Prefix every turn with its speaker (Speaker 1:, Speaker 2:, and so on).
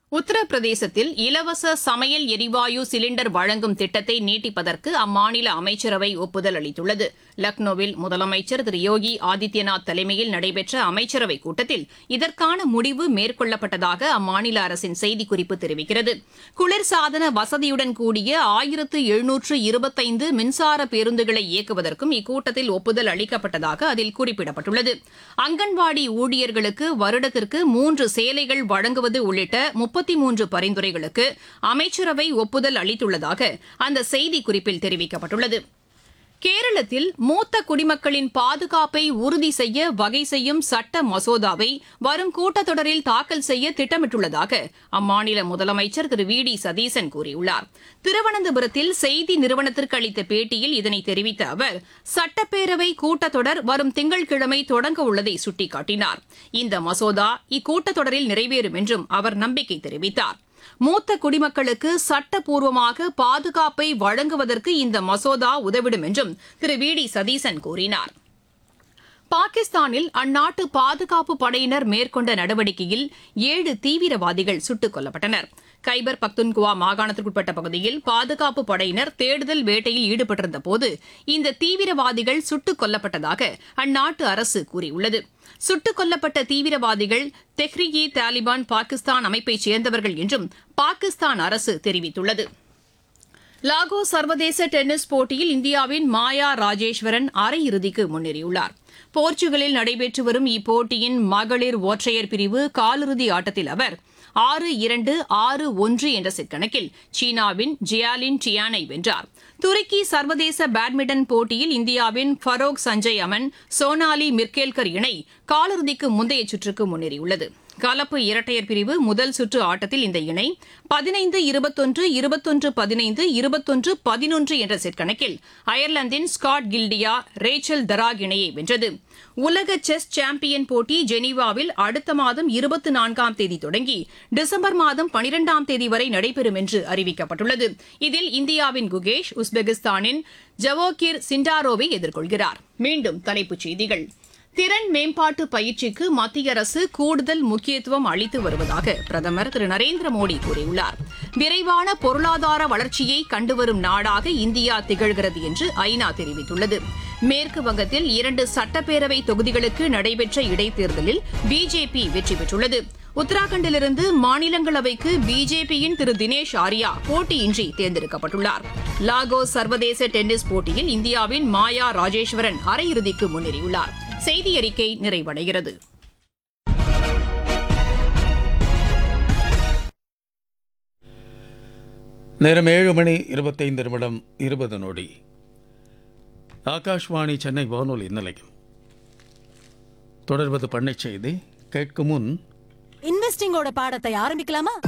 Speaker 1: உத்தரப்பிரதேசத்தில் இலவச சமையல் எரிவாயு சிலிண்டர் வழங்கும் திட்டத்தை நீட்டிப்பதற்கு அம்மாநில அமைச்சரவை ஒப்புதல் அளித்துள்ளது. லக்னோவில் முதலமைச்சர் திரு யோகி ஆதித்யநாத் தலைமையில் நடைபெற்ற அமைச்சரவைக் கூட்டத்தில் இதற்கான முடிவு மேற்கொள்ளப்பட்டதாக அம்மாநில அரசின் செய்திக்குறிப்பு தெரிவிக்கிறது. குளிர்சாதன வசதியுடன் கூடிய 1725 மின்சார பேருந்துகளை இயக்குவதற்கும் இக்கூட்டத்தில் ஒப்புதல் அளிக்கப்பட்டதாக அதில் குறிப்பிடப்பட்டுள்ளது. அங்கன்வாடி ஊழியர்களுக்கு வருடத்திற்கு 3 சேலைகள் வழங்குவது உள்ளிட்ட 33 பரிந்துரைகளுக்கு அமைச்சரவை ஒப்புதல் அளித்துள்ளதாக அந்த செய்திக்குறிப்பில் தெரிவிக்கப்பட்டுள்ளது. கேரளத்தில் மூத்த குடிமக்களின் பாதுகாப்பை உறுதி செய்ய வகை செய்யும் சட்ட மசோதாவை வரும் கூட்டத்தொடரில் தாக்கல் செய்ய திட்டமிட்டுள்ளதாக அம்மாநில முதலமைச்சர் திரு வி டி சதீசன் கூறியுள்ளார். திருவனந்தபுரத்தில் செய்தி நிறுவனத்திற்கு அளித்த பேட்டியில் இதனை தெரிவித்த அவர், சட்டப்பேரவை கூட்டத்தொடர் வரும் திங்கட்கிழமை தொடங்க உள்ளதை சுட்டிக்காட்டினார். இந்த மசோதா இக்கூட்டத்தொடரில் நிறைவேறும் என்றும் அவர் நம்பிக்கை தெரிவித்தார். மூத்த குடிமக்களுக்கு சட்டப்பூர்வமாக பாதுகாப்பை வழங்குவதற்கு இந்த மசோதா உதவிடும் என்றும் திரு வி டி சதீசன் கூறினார். பாகிஸ்தானில் அந்நாட்டு பாதுகாப்பு படையினர் மேற்கொண்ட நடவடிக்கையில் 7 தீவிரவாதிகள் சுட்டுக் கொல்லப்பட்டனர். கைபர் பக்துன்குவா மாகாணத்திற்குட்பட்ட பகுதியில் பாதுகாப்பு படையினர் தேடுதல் வேட்டையில் ஈடுபட்டிருந்தபோது இந்த தீவிரவாதிகள் சுட்டுக் கொல்லப்பட்டதாக அந்நாட்டு அரசு கூறியுள்ளது. சுட்டுக் கொல்லப்பட்ட தீவிரவாதிகள் தெஹ்ரிக்-இ தாலிபான் பாகிஸ்தான் அமைப்பைச் சேர்ந்தவர்கள் என்றும் பாகிஸ்தான் அரசு தெரிவித்துள்ளது. லாகோஸ் சர்வதேச டென்னிஸ் போட்டியில் இந்தியாவின் மாயா ராஜேஸ்வரன் அரையிறுதிக்கு முன்னேறியுள்ளார். போர்ச்சுகலில் நடைபெற்று வரும் இப்போட்டியின் மகளிர் ஒற்றையர் பிரிவு காலிறுதி ஆட்டத்தில் அவர் 6-2, 6-1 என்ற செட் கணக்கில் சீனாவின் ஜியாலின் டியானை வென்றார். துருக்கி சர்வதேச பேட்மிண்டன் போட்டியில் இந்தியாவின் ஃபரோக் சஞ்சய் அமன், சோனாலி மிர்கேல்கர் இணை காலிறுதிக்கு முந்தைய சுற்றுக்கு முன்னேறியுள்ளது. கலப்பு இரட்டையர் பிரிவு முதல் சுற்று ஆட்டத்தில் இந்த இணை 15-21, 21-15, 21-11 என்ற செட் கணக்கில் அயர்லாந்தின் ஸ்காட் கில்டியா, ரேச்சல் தராக் இணையை வென்றது. உலக செஸ் சாம்பியன் போட்டி ஜெனீவாவில் அடுத்த மாதம் 24ஆம் தேதி தொடங்கி டிசம்பர் மாதம் 12ஆம் தேதி வரை நடைபெறும் என்று அறிவிக்கப்பட்டுள்ளது. இதில் இந்தியாவின் குகேஷ் உஸ்பெகிஸ்தானின் ஜவோகிர் சிண்டாரோவை எதிர்கொள்கிறார். மீண்டும் தலைப்புச் செய்திகள். திறன் மேம்பாட்டு பயிற்சிக்கு மத்திய அரசு கூடுதல் முக்கியத்துவம் அளித்து வருவதாக பிரதமர் திரு நரேந்திர மோடி கூறியுள்ளார். விரைவான பொருளாதார வளர்ச்சியை கண்டுவரும் நாடாக இந்தியா திகழ்கிறது என்று ஐநா தெரிவித்துள்ளது. மேற்கு வங்கத்தில் 2 சட்டப்பேரவை தொகுதிகளுக்கு நடைபெற்ற இடைத்தேர்தலில் பிஜேபி வெற்றி பெற்றுள்ளது. உத்தராகண்டிலிருந்து மாநிலங்களவைக்கு பிஜேபியின் திரு தினேஷ் ஆரியா போட்டியின்றி தேர்ந்தெடுக்கப்பட்டுள்ளார். லாகோஸ் சர்வதேச டென்னிஸ் போட்டியில் இந்தியாவின் மாயா ராஜேஸ்வரன் அரையிறுதிக்கு முன்னேறியுள்ளார். செய்தி அறிக்கை நிறைவடைகிறது.
Speaker 2: நேரம் 7:25:20. ஆகாஷ்வாணி சென்னை வானொலி நிலையம். தொடர்வது பண்ணைச் செய்தி. கேட்கும் முன்
Speaker 3: இன்வெஸ்டிங்கோட பாடத்தை ஆரம்பிக்கலாமா?